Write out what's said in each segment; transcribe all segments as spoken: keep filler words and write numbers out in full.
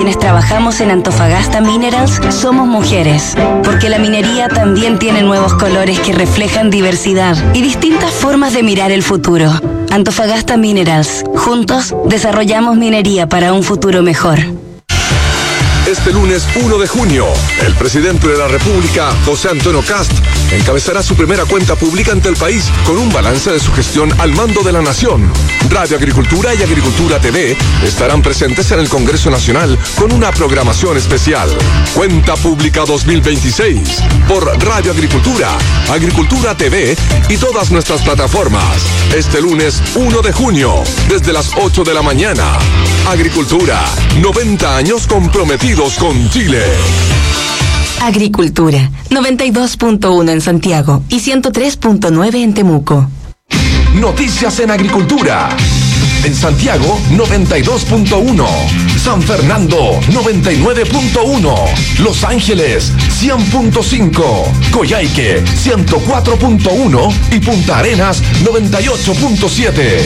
quienes trabajamos en Antofagasta Minerals somos mujeres, porque la minería también tiene nuevos colores que reflejan diversidad y distintas formas de mirar el futuro. Antofagasta Minerals, juntos desarrollamos minería para un futuro mejor. Este lunes uno de junio, el presidente de la República, José Antonio Kast, encabezará su primera cuenta pública ante el país con un balance de su gestión al mando de la nación. Radio Agricultura y Agricultura T V estarán presentes en el Congreso Nacional con una programación especial. Cuenta Pública dos mil veintiséis por Radio Agricultura, Agricultura T V y todas nuestras plataformas. Este lunes uno de junio, desde las ocho de la mañana. Agricultura, noventa años comprometidos con Chile. Agricultura, noventa y dos punto uno en Santiago y ciento tres punto nueve en Temuco. Noticias en Agricultura. En Santiago, noventa y dos punto uno. San Fernando, noventa y nueve punto uno. Los Ángeles, cien punto cinco. Coyhaique, ciento cuatro punto uno. Y Punta Arenas, noventa y ocho punto siete.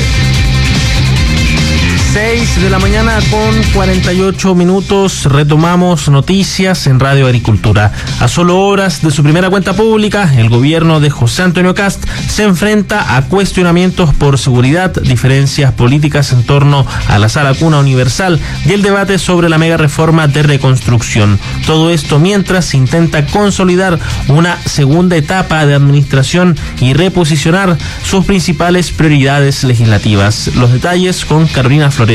seis de la mañana con cuarenta y ocho minutos, retomamos noticias en Radio Agricultura. A solo horas de su primera cuenta pública, el gobierno de José Antonio Kast se enfrenta a cuestionamientos por seguridad, diferencias políticas en torno a la sala cuna universal y el debate sobre la mega reforma de reconstrucción. Todo esto mientras se intenta consolidar una segunda etapa de administración y reposicionar sus principales prioridades legislativas. Los detalles con Carolina Flores.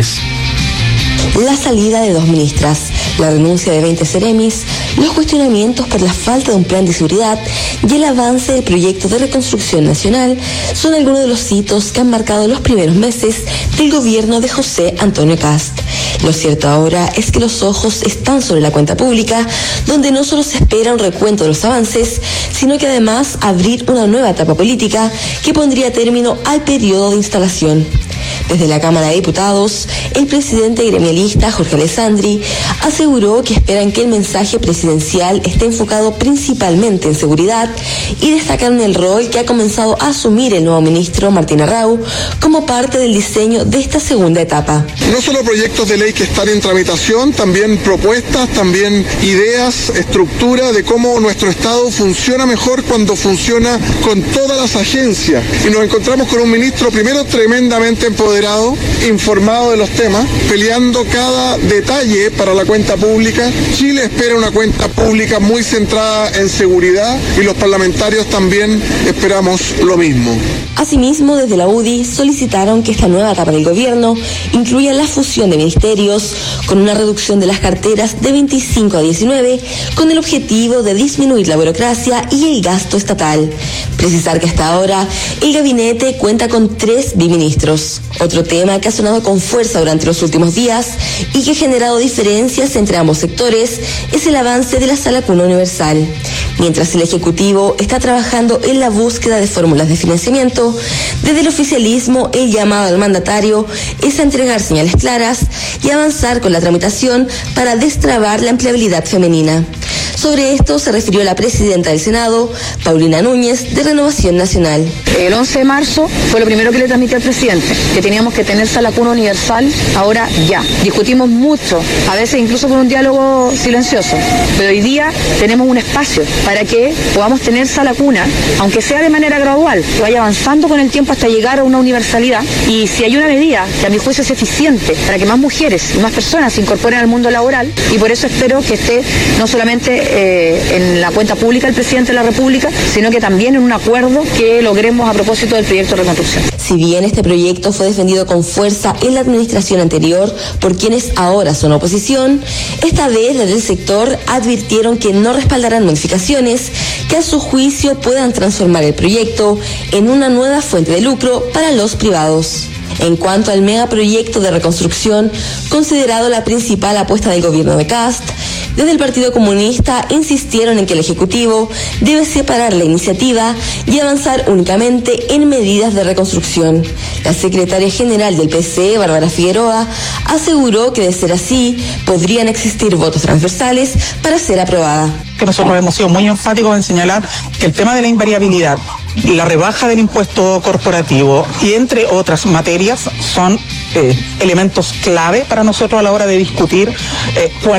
La salida de dos ministras, la renuncia de veinte seremis, los cuestionamientos por la falta de un plan de seguridad y el avance del proyecto de reconstrucción nacional son algunos de los hitos que han marcado los primeros meses del gobierno de José Antonio Kast. Lo cierto ahora es que los ojos están sobre la cuenta pública, donde no solo se espera un recuento de los avances, sino que además abrir una nueva etapa política que pondría término al periodo de instalación. Desde la Cámara de Diputados, el presidente gremialista Jorge Alessandri aseguró que esperan que el mensaje presidencial esté enfocado principalmente en seguridad y destacaron el rol que ha comenzado a asumir el nuevo ministro Martín Arrau como parte del diseño de esta segunda etapa. No solo proyectos de ley que están en tramitación, también propuestas, también ideas, estructura de cómo nuestro Estado funciona mejor cuando funciona con todas las agencias. Y nos encontramos con un ministro primero tremendamente empoderado, informado de los temas, peleando cada detalle para la cuenta pública. Chile espera una cuenta pública muy centrada en seguridad y los parlamentarios también esperamos lo mismo. Asimismo, desde la U D I solicitaron que esta nueva etapa del gobierno incluya la fusión de ministerios con una reducción de las carteras de veinticinco a diecinueve con el objetivo de disminuir la burocracia y el gasto estatal. Precisar que hasta ahora el gabinete cuenta con tres biministros. Otro tema que ha sonado con fuerza durante los últimos días y que ha generado diferencias entre ambos sectores es el avance de la sala cuna universal. Mientras el Ejecutivo está trabajando en la búsqueda de fórmulas de financiamiento, desde el oficialismo el llamado al mandatario es a entregar señales claras y avanzar con la tramitación para destrabar la empleabilidad femenina. Sobre esto se refirió la presidenta del Senado, Paulina Núñez, de Renovación Nacional. El once de marzo fue lo primero que le transmití al presidente, que teníamos que tener sala cuna universal ahora ya. Discutimos mucho, a veces incluso con un diálogo silencioso, pero hoy día tenemos un espacio para que podamos tener sala cuna, aunque sea de manera gradual, que vaya avanzando con el tiempo hasta llegar a una universalidad. Y si hay una medida que a mi juicio es eficiente para que más mujeres y más personas se incorporen al mundo laboral, y por eso espero que esté no solamente eh, en la cuenta pública del presidente de la República, sino que también en un acuerdo que logremos a propósito del proyecto de reconstrucción. Si bien este proyecto fue defendido con fuerza en la administración anterior por quienes ahora son oposición, esta vez desde el sector advirtieron que no respaldarán modificaciones que a su juicio puedan transformar el proyecto en una nueva fuente de lucro para los privados. En cuanto al megaproyecto de reconstrucción, considerado la principal apuesta del gobierno de Kast, desde el Partido Comunista insistieron en que el Ejecutivo debe separar la iniciativa y avanzar únicamente en medidas de reconstrucción. La secretaria general del P C, Bárbara Figueroa, aseguró que de ser así, podrían existir votos transversales para ser aprobada. Que nosotros hemos sido muy enfáticos en señalar que el tema de la invariabilidad, la rebaja del impuesto corporativo y entre otras materias son eh, elementos clave para nosotros a la hora de discutir eh, cuál